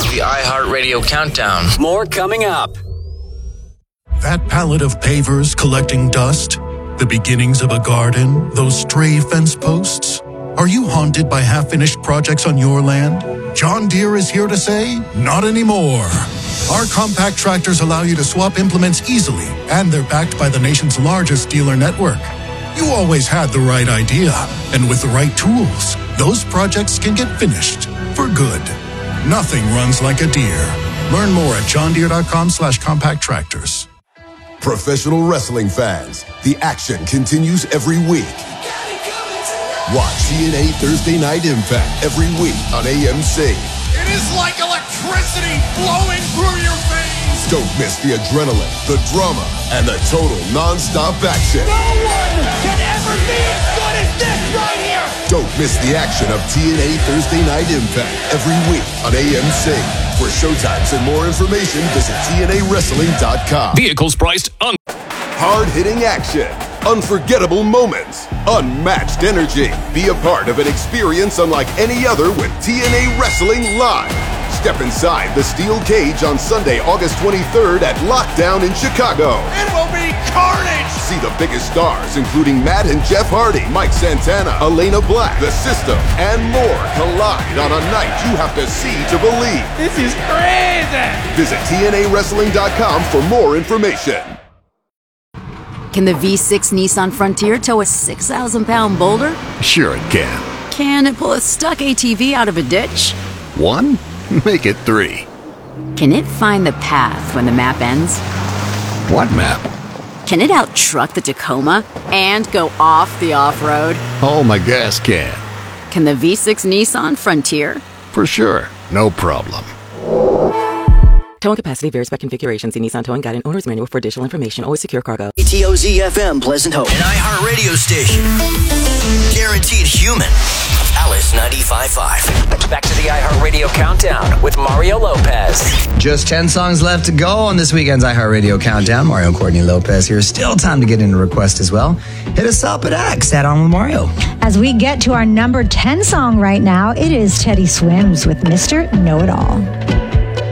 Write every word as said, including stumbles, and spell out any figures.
to the iHeartRadio Countdown. More coming up. That pallet of pavers collecting dust, the beginnings of a garden, those stray fence posts. Are you haunted by half-finished projects on your land? John Deere is here to say, not anymore. Our compact tractors allow you to swap implements easily, and they're backed by the nation's largest dealer network. You always had the right idea, and with the right tools, those projects can get finished for good. Nothing runs like a Deere. Learn more at johndeere.com slash compact tractors. Professional wrestling fans, the action continues every week. Watch T N A Thursday Night Impact every week on A M C. It is like electricity flowing through your veins. Don't miss the adrenaline, the drama, and the total non-stop action. No one can ever be as good as this right here. Don't miss the action of T N A Thursday Night Impact every week on A M C. For showtimes and more information, visit T N A wrestling dot com. Vehicles priced un- Hard-hitting action, unforgettable moments, unmatched energy. Be a part of an experience unlike any other with T N A Wrestling Live. Step inside the steel cage on Sunday, August twenty-third at Lockdown in Chicago. It will be carnage! See the biggest stars, including Matt and Jeff Hardy, Mike Santana, Elena Black, The System, and more collide on a night you have to see to believe. This is crazy! Visit T N A wrestling dot com for more information. Can the V six Nissan Frontier tow a six thousand pound boulder? Sure it can. Can it pull a stuck A T V out of a ditch? One? Make it three. Can it find the path when the map ends? What map? Can it out-truck the Tacoma and go off the off-road? Oh, my gas can. Can the V six Nissan Frontier? For sure. No problem. Towing capacity varies by configuration. See Nissan Towing Guide and Owner's Manual for additional information. Always secure cargo. A T O Z F M Pleasant Hope. An iHeart radio station. Guaranteed human. Alice ninety-five point five. Back to the iHeartRadio Countdown with Mario Lopez. Just ten songs left to go on this weekend's iHeartRadio Countdown. Mario Courtney Lopez here. Still time to get in a request as well. Hit us up at X. Add on with Mario. As we get to our number ten song right now, it is Teddy Swims with Mister Know-It-All.